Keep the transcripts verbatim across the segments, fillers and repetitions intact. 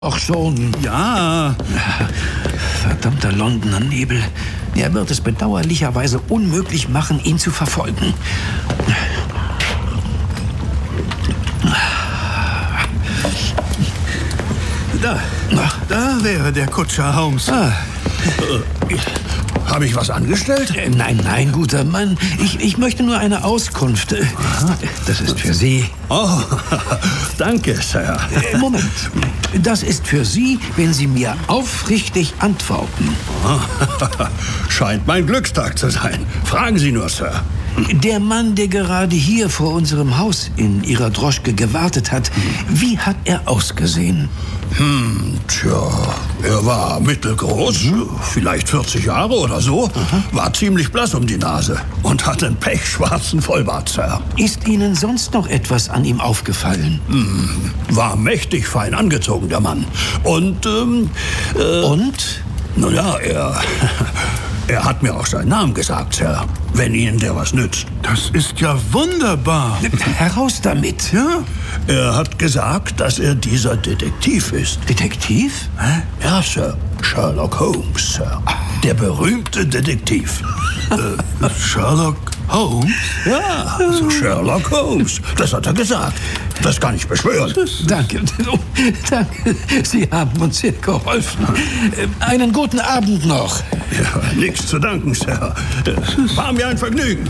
Ach schon. Ja. Verdammter Londoner Nebel. Er wird es bedauerlicherweise unmöglich machen, ihn zu verfolgen. Da, da wäre der Kutscher Holmes. Ah. Äh, Habe ich was angestellt? Äh, nein, nein, guter Mann. Ich, ich möchte nur eine Auskunft. Aha. Das ist für Sie. Oh, danke, Sir. Äh, Moment. Das ist für Sie, wenn Sie mir aufrichtig antworten. Scheint mein Glückstag zu sein. Fragen Sie nur, Sir. Der Mann, der gerade hier vor unserem Haus in Ihrer Droschke gewartet hat, wie hat er ausgesehen? Hm, tja, er war mittelgroß, vielleicht vierzig Jahre oder so, aha, war ziemlich blass um die Nase und hatte einen pechschwarzen Vollbart, Sir. Ist Ihnen sonst noch etwas an ihm aufgefallen? Hm, war mächtig fein angezogen, der Mann. Und, ähm, äh, Und? Nun ja, er, er hat mir auch seinen Namen gesagt, Sir, wenn Ihnen der was nützt. Das ist ja wunderbar. Heraus damit. Ja, er hat gesagt, dass er dieser Detektiv ist. Detektiv? Hä? Ja, Sir. Sherlock Holmes, Sir. Der berühmte Detektiv. äh, Sherlock Holmes? Ja, also Sherlock Holmes. Das hat er gesagt. Das kann ich beschwören. Danke. Danke. Sie haben uns sehr geholfen. Einen guten Abend noch. Ja, nichts zu danken, Sir. War mir ein Vergnügen.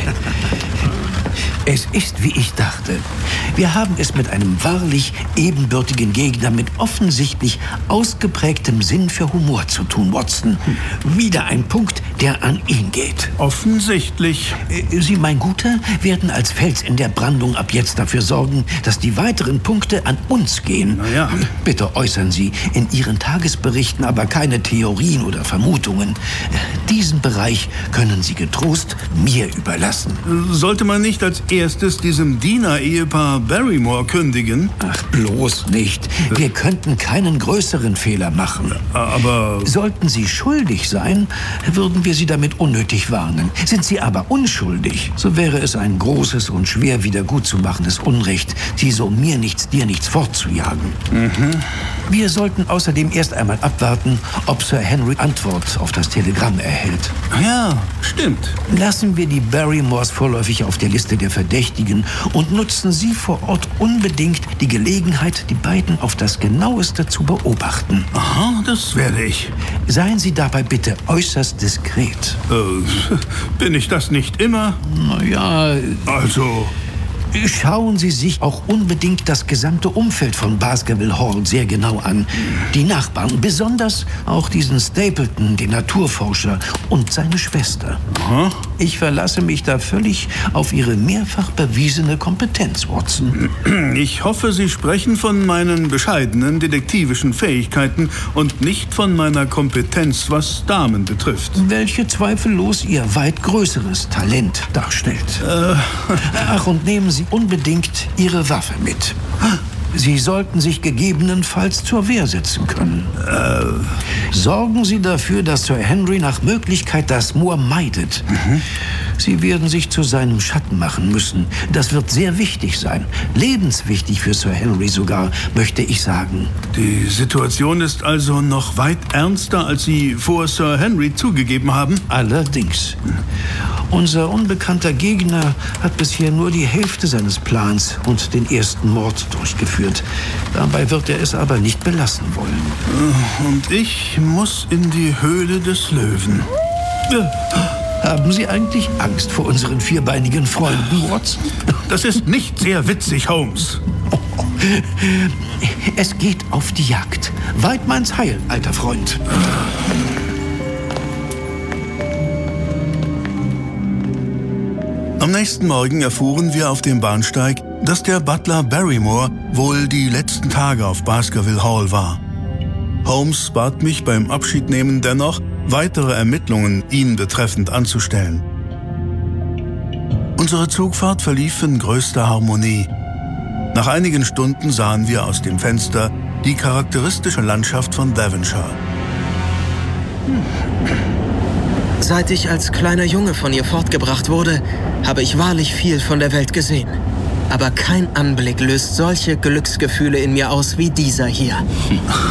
Es ist, wie ich dachte. Wir haben es mit einem wahrlich ebenbürtigen Gegner mit offensichtlich ausgeprägtem Sinn für Humor zu tun, Watson. Wieder ein Punkt, der an ihn geht. Offensichtlich. Sie, mein Guter, werden als Fels in der Brandung ab jetzt dafür sorgen, dass die weiteren Punkte an uns gehen. Na ja. Bitte äußern Sie in Ihren Tagesberichten aber keine Theorien oder Vermutungen. Diesen Bereich können Sie getrost mir überlassen. Sollte man nicht als erstes diesem Diener-Ehepaar Barrymore kündigen? Ach, bloß nicht. Wir könnten keinen größeren Fehler machen. Aber... Sollten Sie schuldig sein, würden wir Sie damit unnötig warnen. Sind Sie aber unschuldig, so wäre es ein großes und schwer wiedergutzumachendes Unrecht, Sie so mir nichts, dir nichts fortzujagen. Mhm. Wir sollten außerdem erst einmal abwarten, ob Sir Henry Antwort auf das Telegramm erhält. Ja, stimmt. Lassen wir die Barrymores vorläufig auf der Liste der Verdächtigen und nutzen Sie vor Ort unbedingt die Gelegenheit, die beiden auf das Genaueste zu beobachten. Aha, das werde ich. Seien Sie dabei bitte äußerst diskret. Äh, bin ich das nicht immer? Na ja, Also... Schauen Sie sich auch unbedingt das gesamte Umfeld von Baskerville Hall sehr genau an. Die Nachbarn, besonders auch diesen Stapleton, den Naturforscher und seine Schwester. Aha. Ich verlasse mich da völlig auf Ihre mehrfach bewiesene Kompetenz, Watson. Ich hoffe, Sie sprechen von meinen bescheidenen detektivischen Fähigkeiten und nicht von meiner Kompetenz, was Damen betrifft. Welche zweifellos Ihr weit größeres Talent darstellt. Äh. Ach, und nehmen Sie unbedingt Ihre Waffe mit. Sie sollten sich gegebenenfalls zur Wehr setzen können. Äh. Sorgen Sie dafür, dass Sir Henry nach Möglichkeit das Moor meidet. Mhm. Sie werden sich zu seinem Schatten machen müssen. Das wird sehr wichtig sein. Lebenswichtig für Sir Henry sogar, möchte ich sagen. Die Situation ist also noch weit ernster, als Sie vor Sir Henry zugegeben haben? Allerdings. Unser unbekannter Gegner hat bisher nur die Hälfte seines Plans und den ersten Mord durchgeführt. Dabei wird er es aber nicht belassen wollen. Und ich muss in die Höhle des Löwen. Haben Sie eigentlich Angst vor unseren vierbeinigen Freunden, Watson? Das ist nicht sehr witzig, Holmes. Es geht auf die Jagd. Weidmanns Heil, alter Freund. Am nächsten Morgen erfuhren wir auf dem Bahnsteig, dass der Butler Barrymore wohl die letzten Tage auf Baskerville Hall war. Holmes bat mich beim Abschiednehmen dennoch, weitere Ermittlungen ihn betreffend anzustellen. Unsere Zugfahrt verlief in größter Harmonie. Nach einigen Stunden sahen wir aus dem Fenster die charakteristische Landschaft von Devonshire. Seit ich als kleiner Junge von ihr fortgebracht wurde, habe ich wahrlich viel von der Welt gesehen. Aber kein Anblick löst solche Glücksgefühle in mir aus wie dieser hier.